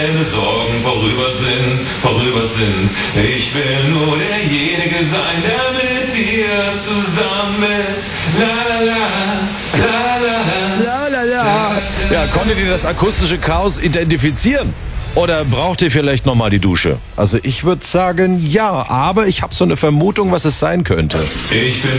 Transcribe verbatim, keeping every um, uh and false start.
Meine Sorgen vorüber sind, vorüber sind. Ich will nur derjenige sein, der mit dir zusammen ist. La la la, la la la. La, la, la. Ja, konntet ihr das akustische Chaos identifizieren? Oder braucht ihr vielleicht nochmal die Dusche? Also ich würde sagen, ja, aber ich habe so eine Vermutung, was es sein könnte. Ich bin